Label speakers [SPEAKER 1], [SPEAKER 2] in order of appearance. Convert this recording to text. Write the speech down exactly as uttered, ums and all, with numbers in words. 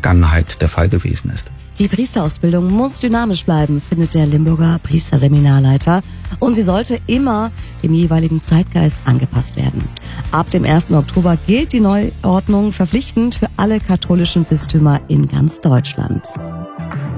[SPEAKER 1] Vergangenheit der Fall gewesen ist.
[SPEAKER 2] Die Priesterausbildung muss dynamisch bleiben, findet der Limburger Priesterseminarleiter. Und sie sollte immer dem jeweiligen Zeitgeist angepasst werden. Ab dem ersten Oktober gilt die Neuordnung verpflichtend für alle katholischen Bistümer in ganz Deutschland.